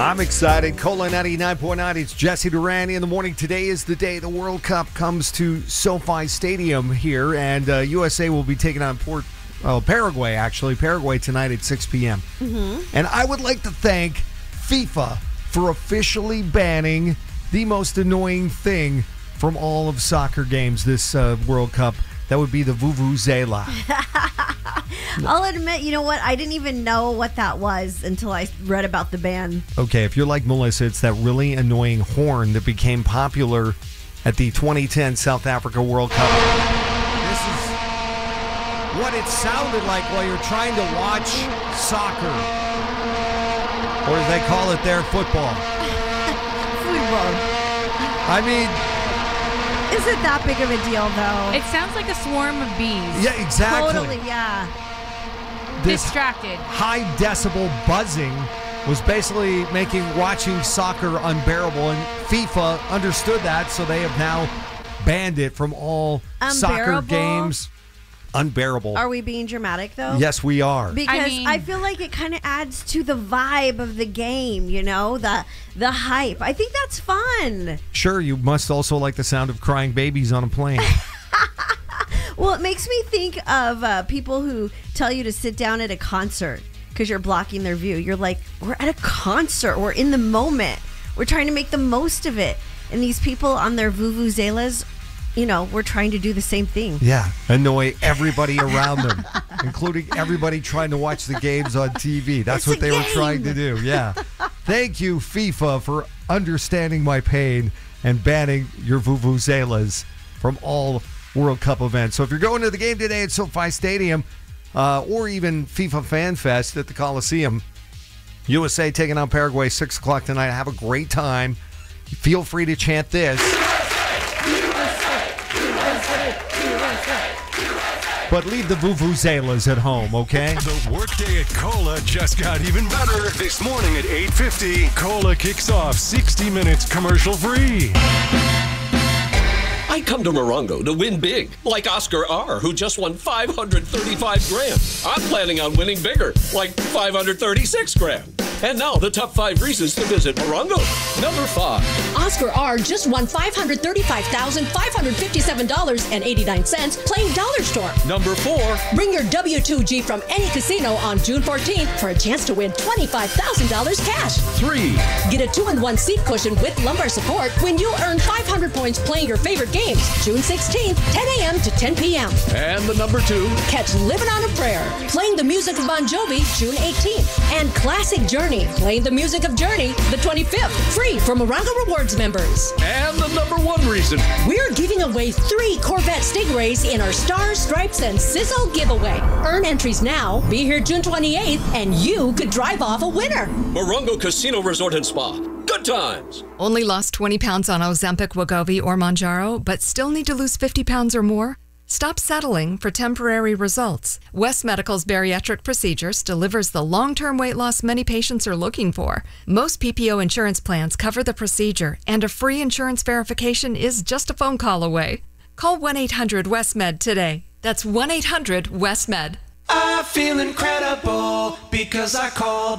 I'm excited. Cola 99.9. It's Jesse Durante in the morning. Today is the day the World Cup comes to SoFi Stadium here, and USA will be taking on Paraguay, actually. Paraguay tonight at 6 p.m. And I would like to thank FIFA for officially banning the most annoying thing from all of soccer games this World Cup. That would be the vuvuzela. I'll admit, you know what? I didn't even know what that was until I read about the ban. Okay, if you're like Melissa, it's that really annoying horn that became popular at the 2010 South Africa World Cup. This is what it sounded like while you're trying to watch soccer. Or as they call it there, football. Football. I mean... Is it that big of a deal, though? It sounds like a swarm of bees. Yeah, exactly. Totally, yeah. This distracted. High decibel buzzing was basically making watching soccer unbearable, and FIFA understood that, so they have now banned it from all soccer games. Unbearable. Are we being dramatic, though? Yes, we are. Because I feel like it kind of adds to the vibe of the game, you know, the hype. I think that's fun. Sure, you must also like the sound of crying babies on a plane. Well, it makes me think of people who tell you to sit down at a concert because you're blocking their view. You're like, we're at a concert. We're in the moment. We're trying to make the most of it. And these people on their vuvuzelas, you know, we're trying to do the same thing. Yeah, annoy everybody around them, including everybody trying to watch the games on TV. That's what they were trying to do. Yeah. Thank you, FIFA, for understanding my pain and banning your vuvuzelas from all World Cup events. So if you're going to the game today at SoFi Stadium or even FIFA Fan Fest at the Coliseum, USA taking on Paraguay 6 o'clock tonight. Have a great time. Feel free to chant this. But leave the vuvuzelas at home, okay? The workday at Cola just got even better. This morning at 8:50, Cola kicks off 60 minutes commercial-free. I come to Morongo to win big, like Oscar R., who just won $535 grand. I'm planning on winning bigger, like $536 grand. And now the top 5 reasons to visit Morongo. Number 5. Oscar R. just won $535,557.89 playing Dollar Store. Number 4. Bring your W2G from any casino on June 14th for a chance to win $25,000 cash. 3. Get a 2-in-1 seat cushion with lumbar support when you earn 500 points playing your favorite games. June 16th, 10 a.m. to 10 p.m. And the number 2. Catch Living on a Prayer, playing the music of Bon Jovi, June 18th. And Classic Journey, playing the music of Journey, the 25th. Free for Morongo Rewards members. And the number 1 reason. We're giving away 3 Corvette Stingrays in our Stars, Stripes, and Sizzle giveaway. Earn entries now, be here June 28th, and you could drive off a winner. Morongo Casino Resort and Spa. Good times. Only lost 20 pounds on Ozempic, Wegovy, or Mounjaro, but still need to lose 50 pounds or more? Stop settling for temporary results. West Medical's bariatric procedures delivers the long-term weight loss many patients are looking for. Most PPO insurance plans cover the procedure, and a free insurance verification is just a phone call away. Call 1-800-WEST-MED today. That's 1-800-WEST-MED. I feel incredible because I called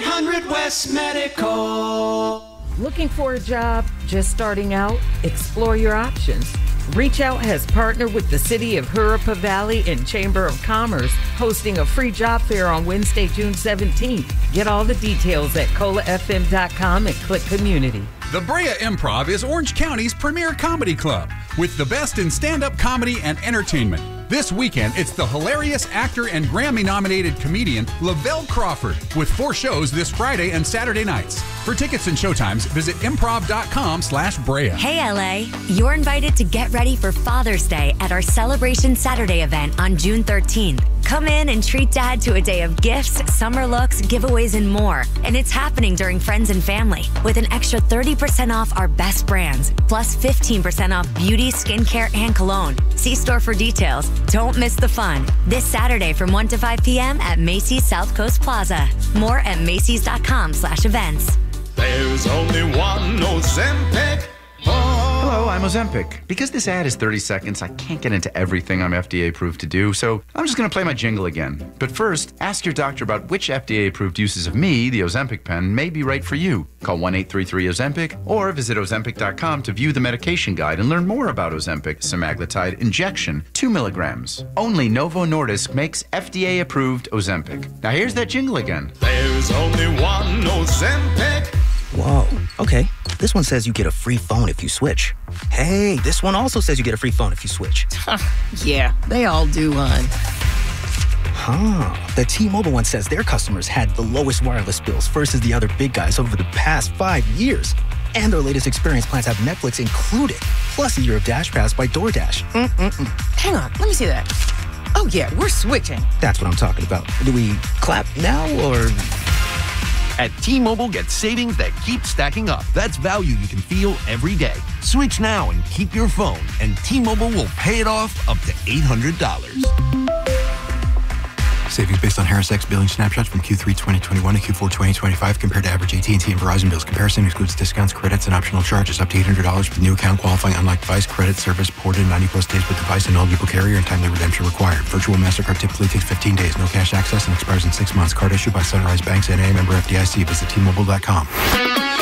1-800-WEST-MEDICAL. Looking for a job? Just starting out? Explore your options. Reach Out has partnered with the City of Hurupa Valley and Chamber of Commerce, hosting a free job fair on Wednesday, June 17th. Get all the details at colafm.com and click Community. The Brea Improv is Orange County's premier comedy club with the best in stand-up comedy and entertainment. This weekend, it's the hilarious actor and Grammy-nominated comedian Lavelle Crawford with 4 shows this Friday and Saturday nights. For tickets and showtimes, visit improv.com/Brea. Hey, LA. You're invited to get ready for Father's Day at our Celebration Saturday event on June 13th. Come in and treat Dad to a day of gifts, summer looks, giveaways, and more. And it's happening during Friends and Family with an extra 30% off our best brands, plus 15% off beauty, skincare, and cologne. See store for details. Don't miss the fun. This Saturday from 1 to 5 p.m. at Macy's South Coast Plaza. More at Macys.com/events. There's only one Ozempic. Hello, I'm Ozempic. Because this ad is 30 seconds, I can't get into everything I'm FDA approved to do, so I'm just going to play my jingle again. But first, ask your doctor about which FDA approved uses of me, the Ozempic pen, may be right for you. Call 1-833-OZEMPIC or visit Ozempic.com to view the medication guide and learn more about Ozempic semaglutide injection, 2 milligrams. Only Novo Nordisk makes FDA approved Ozempic. Now here's that jingle again. There's only one Ozempic. Whoa, okay. This one says you get a free phone if you switch. Hey, this one also says you get a free phone if you switch. Yeah, they all do, hon. The T-Mobile one says their customers had the lowest wireless bills versus the other big guys over the past 5 years. And their latest experience plans have Netflix included, plus a year of Dash Pass by DoorDash. Hang on, let me see that. Oh yeah, we're switching. That's what I'm talking about. Do we clap now or... At T-Mobile, get savings that keep stacking up. That's value you can feel every day. Switch now and keep your phone, and T-Mobile will pay it off up to $800. Savings based on Harris X billing snapshots from Q3 2021 to Q4 2025 compared to average AT&T and Verizon bills. Comparison excludes discounts, credits, and optional charges. Up to $800 with new account qualifying unlocked device, credit, service, ported 90-plus days with device and eligible carrier, and timely redemption required. Virtual MasterCard typically takes 15 days. No cash access and expires in 6 months. Card issued by Sunrise Banks, N.A. member FDIC. Visit T-Mobile.com.